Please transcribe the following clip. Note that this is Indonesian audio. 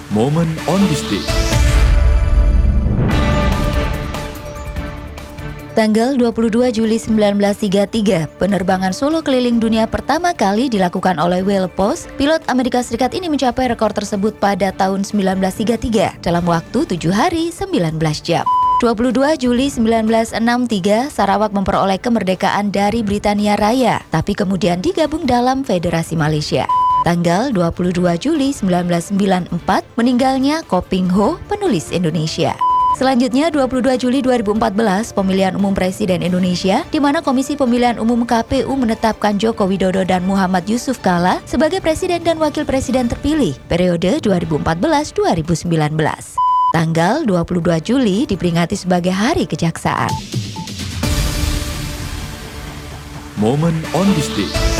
Moment on this day. Tanggal 22 Juli 1933, penerbangan solo keliling dunia pertama kali dilakukan olai Whale Post. Pilot Amerika Serikat ini mencapai rekor tersebut pada tahun 1933 dalam waktu 7 hari 19 jam. 22 Juli 1963, Sarawak memperoleh kemerdekaan dari Britania Raya, tapi kemudian digabung dalam Federasi Malaysia. Tanggal 22 Juli 1994, meninggalnya Ko Ping Ho, penulis Indonesia. Selanjutnya 22 Juli 2014, pemilihan umum Presiden Indonesia, di mana Komisi Pemilihan Umum KPU menetapkan Joko Widodo dan Muhammad Yusuf Kalla sebagai Presiden dan Wakil Presiden terpilih periode 2014-2019. Tanggal 22 Juli diperingati sebagai Hari Kejaksaan. Moment on this day.